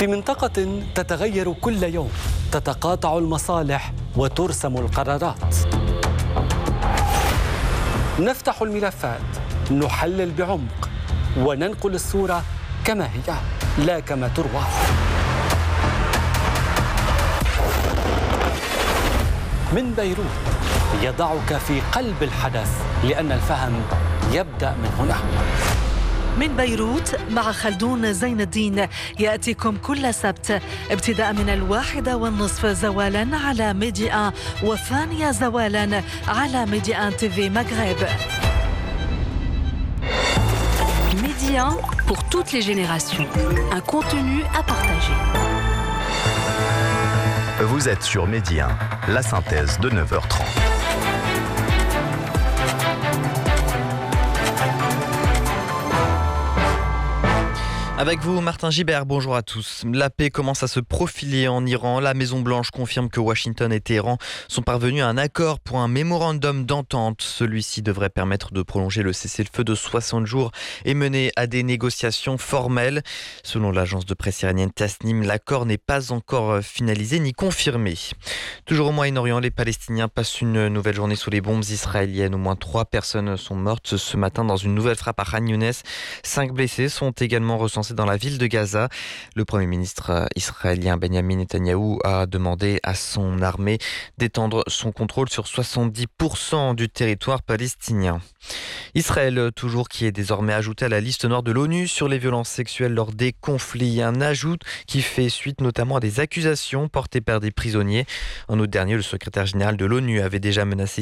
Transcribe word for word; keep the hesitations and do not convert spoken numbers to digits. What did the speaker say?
في منطقة تتغير كل يوم، تتقاطع المصالح وترسم القرارات. نفتح الملفات، نحلل بعمق، وننقل الصورة كما هي لا كما تروى. من بيروت يضعك في قلب الحدث، لأن الفهم يبدأ من هنا. من بيروت مع خلدون زين الدين يأتيكم كل سبت ابتداء من الواحدة والنصف زوالا على ميديا والثانية زوالا على ميديا تي في مغرب. Média pour toutes les générations. Un contenu à partager. Vous êtes sur Média, la synthèse de neuf heures trente. Avec vous, Martin Gibert, bonjour à tous. La paix commence à se profiler en Iran. La Maison-Blanche confirme que Washington et Téhéran sont parvenus à un accord pour un mémorandum d'entente. Celui-ci devrait permettre de prolonger le cessez-le-feu de soixante jours et mener à des négociations formelles. Selon l'agence de presse iranienne Tasnim, l'accord n'est pas encore finalisé ni confirmé. Toujours au Moyen-Orient, les Palestiniens passent une nouvelle journée sous les bombes israéliennes. Au moins trois personnes sont mortes ce matin dans une nouvelle frappe à Khan Younes. Cinq blessés sont également recensés dans la ville de Gaza. Le Premier ministre israélien Benjamin Netanyahou a demandé à son armée d'étendre son contrôle sur soixante-dix pour cent du territoire palestinien. Israël, toujours, qui est désormais ajouté à la liste noire de l'ONU sur les violences sexuelles lors des conflits. Un ajout qui fait suite notamment à des accusations portées par des prisonniers. En août dernier, le secrétaire général de l'ONU avait déjà menacé